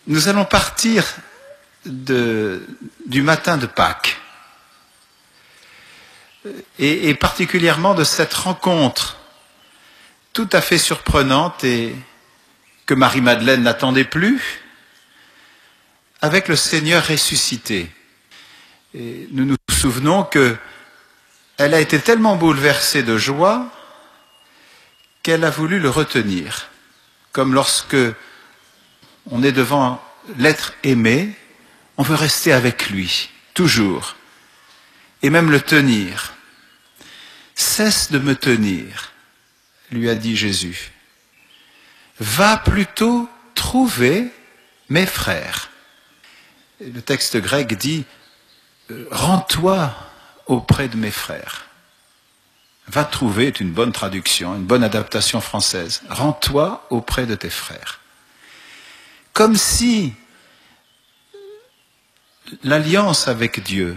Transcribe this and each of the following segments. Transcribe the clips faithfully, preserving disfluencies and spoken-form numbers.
Nous allons partir de, du matin de Pâques, et, et particulièrement de cette rencontre tout à fait surprenante et que Marie-Madeleine n'attendait plus, avec le Seigneur ressuscité. Et nous nous souvenons qu'elle a été tellement bouleversée de joie qu'elle a voulu le retenir, comme lorsque on est devant l'être aimé, on veut rester avec lui, toujours, et même le tenir. « Cesse de me tenir », lui a dit Jésus. « Va plutôt trouver mes frères. » Le texte grec dit « Rends-toi auprès de mes frères ». Va trouver est une bonne traduction, une bonne adaptation française. Rends-toi auprès de tes frères. Comme si l'alliance avec Dieu,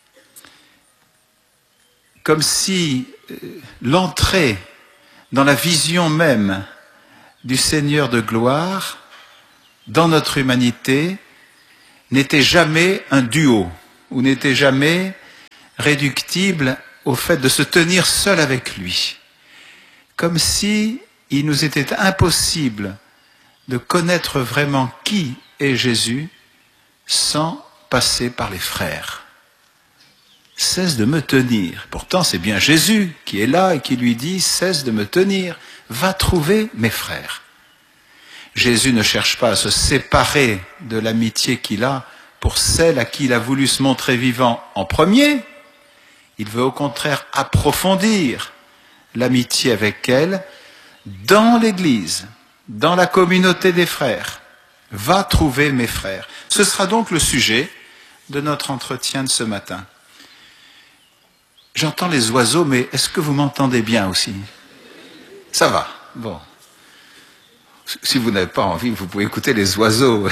comme si l'entrée dans la vision même du Seigneur de gloire dans notre humanité n'était jamais un duo, ou n'était jamais réductible au fait de se tenir seul avec lui. Comme si il nous était impossible de connaître vraiment qui est Jésus sans passer par les frères. Cesse de me tenir. Pourtant, c'est bien Jésus qui est là et qui lui dit « Cesse de me tenir, va trouver mes frères ». Jésus ne cherche pas à se séparer de l'amitié qu'il a pour celle à qui il a voulu se montrer vivant en premier. Il veut au contraire approfondir l'amitié avec elle dans l'Église, dans la communauté des frères. Va trouver mes frères. Ce sera donc le sujet de notre entretien de ce matin. J'entends les oiseaux, mais est-ce que vous m'entendez bien aussi? Ça va, bon. Si vous n'avez pas envie, vous pouvez écouter les oiseaux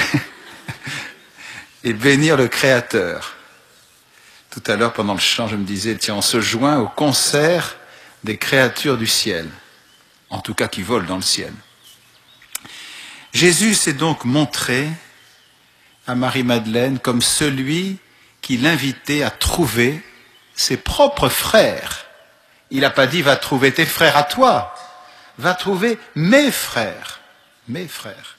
et bénir le Créateur. Tout à l'heure, pendant le chant, je me disais, tiens, on se joint au concert des créatures du ciel, en tout cas qui volent dans le ciel. Jésus s'est donc montré à Marie-Madeleine comme celui qui l'invitait à trouver ses propres frères. Il n'a pas dit, va trouver tes frères à toi, va trouver mes frères, mes frères.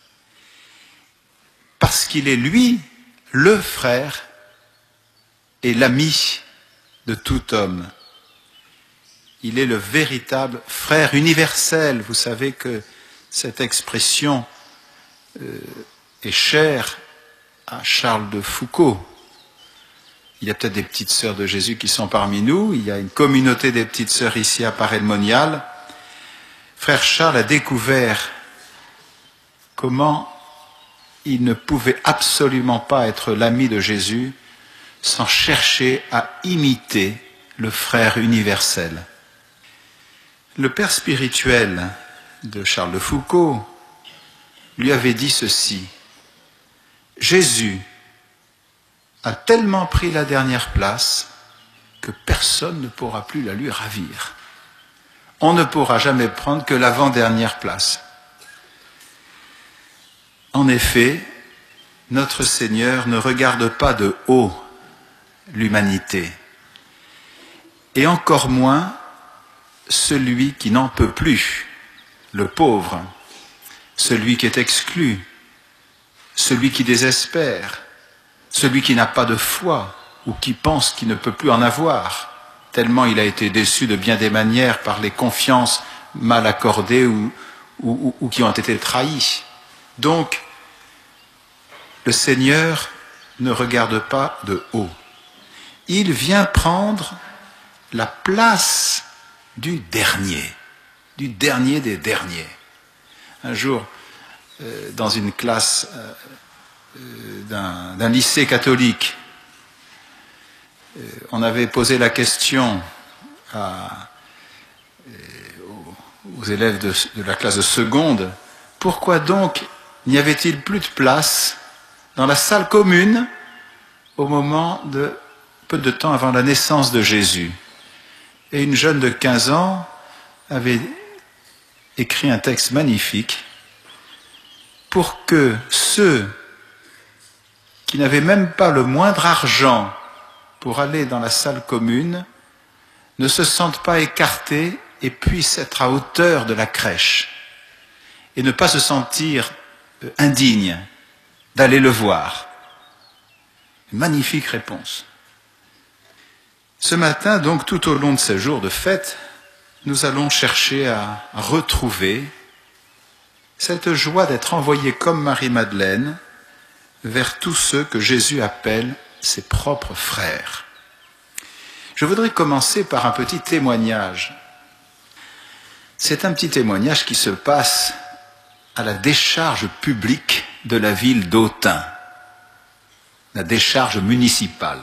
Parce qu'il est lui, le frère, et l'ami de tout homme. Il est le véritable frère universel. Vous savez que cette expression euh, est chère à Charles de Foucault. Il y a peut-être des petites sœurs de Jésus qui sont parmi nous. Il y a une communauté des petites sœurs ici à Paray-le-Monial. Frère Charles a découvert comment il ne pouvait absolument pas être l'ami de Jésus sans chercher à imiter le frère universel. Le père spirituel de Charles de Foucault lui avait dit ceci: Jésus a tellement pris la dernière place que personne ne pourra plus la lui ravir. On ne pourra jamais prendre que l'avant-dernière place. En effet, notre Seigneur ne regarde pas de haut l'humanité, et encore moins celui qui n'en peut plus, le pauvre, celui qui est exclu, celui qui désespère, celui qui n'a pas de foi ou qui pense qu'il ne peut plus en avoir, tellement il a été déçu de bien des manières par les confiances mal accordées ou, ou, ou, ou qui ont été trahies. Donc, le Seigneur ne regarde pas de haut. Il vient prendre la place du dernier, du dernier des derniers. Un jour, euh, dans une classe euh, euh, d'un, d'un lycée catholique, euh, on avait posé la question à, euh, aux, aux élèves de, de la classe de seconde, pourquoi donc n'y avait-il plus de place dans la salle commune au moment de peu de temps avant la naissance de Jésus? Et une jeune de quinze ans avait écrit un texte magnifique pour que ceux qui n'avaient même pas le moindre argent pour aller dans la salle commune, ne se sentent pas écartés et puissent être à hauteur de la crèche et ne pas se sentir indignes d'aller le voir. Magnifique réponse. Ce matin, donc, tout au long de ces jours de fête, nous allons chercher à retrouver cette joie d'être envoyés comme Marie-Madeleine vers tous ceux que Jésus appelle ses propres frères. Je voudrais commencer par un petit témoignage. C'est un petit témoignage qui se passe à la décharge publique de la ville d'Autun, la décharge municipale.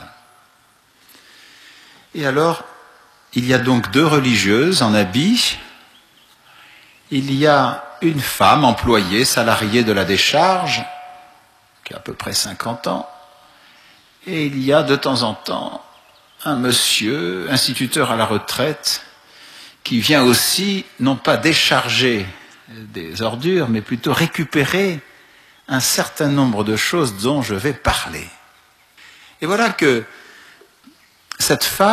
Et alors, il y a donc deux religieuses en habit, il y a une femme employée, salariée de la décharge, qui a à peu près cinquante ans, et il y a de temps en temps un monsieur, instituteur à la retraite, qui vient aussi, non pas décharger des ordures, mais plutôt récupérer un certain nombre de choses dont je vais parler. Et voilà que cette femme